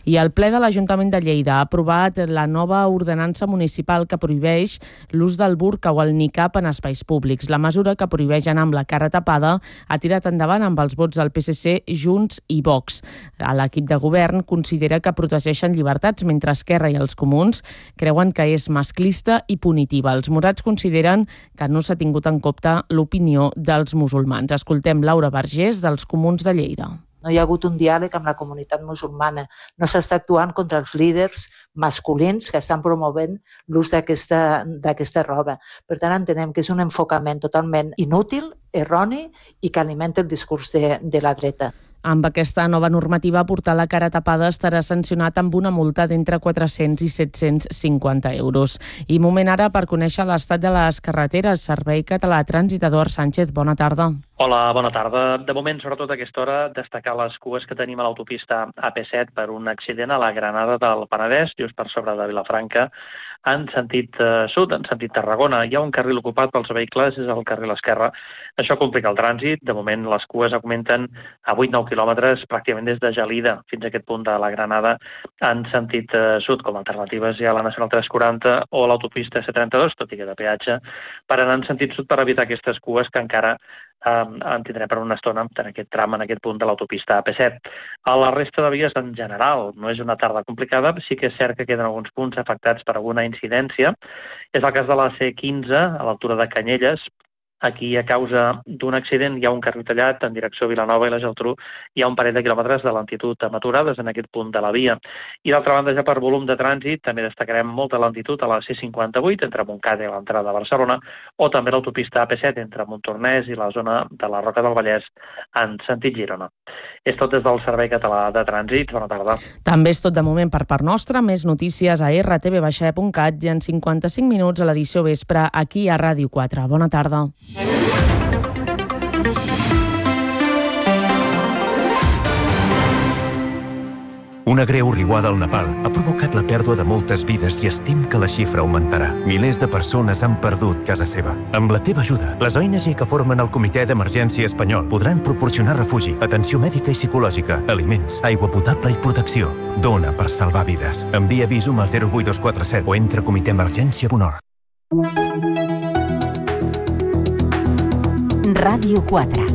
I el ple de l'Ajuntament de Lleida ha aprovat la nova ordenança municipal que prohibeix l'ús del burca o el niqab en espais públics. La mesura, que prohibeix anar amb la cara tapada, ha tirat endavant amb els vots del PSC, Junts i Vox. L'equip de govern considera que protegeixen llibertats, mentre Esquerra i els Comuns creuen que és masclista i punitiva. Els morats consideren que no s'ha tingut en compte l'opinió dels musulmans. Escoltem Laura Vergés, dels Comuns de Lleida. No hi ha hagut un diàleg amb la comunitat musulmana. No s'està actuant contra els líders masculins que estan promovent l'ús d'aquesta roba. Per tant, entenem que és un enfocament totalment inútil, erroni i que alimenta el discurs de la dreta. Amb aquesta nova normativa, portar la cara tapada estarà sancionat amb una multa d'entre 400 i 750 euros. I moment ara per conèixer l'estat de les carreteres. Servei Català de Trànsit, Eduard Sánchez, bona tarda. Hola, bona tarda. De moment, sobretot a aquesta hora, destacar les cues que tenim a l'autopista AP7 per un accident a la Granada del Penedès, just per sobre de Vilafranca, en sentit sud, en sentit Tarragona. Hi ha un carril ocupat pels vehicles, és el carril esquerre. Això complica el trànsit. De moment, les cues augmenten a 8-9 quilòmetres, pràcticament des de Gelida fins a aquest punt de la Granada, en sentit sud. Com a alternatives hi ha la Nacional 340 o l'autopista C32, tot i que de peatge, per anar en sentit sud per evitar aquestes cues que encara en tindrem per una estona en aquest tram, en aquest punt de l'autopista AP7. A la resta de vies, en general, no és una tarda complicada, sí que és cert que queden alguns punts afectats per alguna incidència. És el cas de la C15, a l'altura de Canyelles. Aquí, a causa d'un accident, hi ha un carril tallat en direcció a Vilanova i la Geltrú. Hi ha un parell de quilòmetres de lentitud aturades en aquest punt de la via. I d'altra banda, ja per volum de trànsit, també destacarem molta lentitud a la C58 entre Montcada i l'entrada de Barcelona, o també l'autopista AP7 entre Montornès i la zona de la Roca del Vallès en sentit Girona. És tot des del Servei Català de Trànsit. Bona tarda. També és tot de moment per part nostra. Més notícies a rtv.cat i en 55 minuts a l'edició vespre aquí a Ràdio 4. Bona tarda. Una greu riuada al Nepal ha provocat la pèrdua de moltes vides i estim que la xifra augmentarà. Milers de persones han perdut casa seva. Amb la teva ajuda, les ONG que formen el Comitè d'Emergència Espanyol podran proporcionar refugi, atenció mèdica i psicològica, aliments, aigua potable i protecció. Dona per salvar vides. Envia Visum al 08247 o entra a comitèemergència.org. Ràdio 4.